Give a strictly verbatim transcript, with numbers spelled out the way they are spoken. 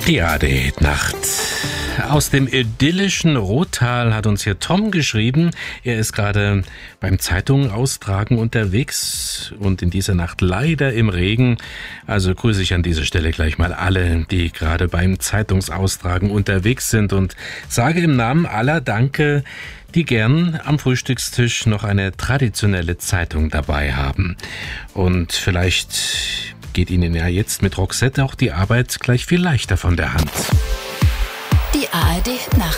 Die A R D-Nacht. Aus dem idyllischen Rottal hat uns hier Tom geschrieben. Er ist gerade beim Zeitungen austragen unterwegs und in dieser Nacht leider im Regen. Also grüße ich an dieser Stelle gleich mal alle, die gerade beim Zeitungsaustragen unterwegs sind und sage im Namen aller Danke, die gern am Frühstückstisch noch eine traditionelle Zeitung dabei haben. Und vielleicht geht Ihnen ja jetzt mit Roxette auch die Arbeit gleich viel leichter von der Hand. Die A R D-Nacht.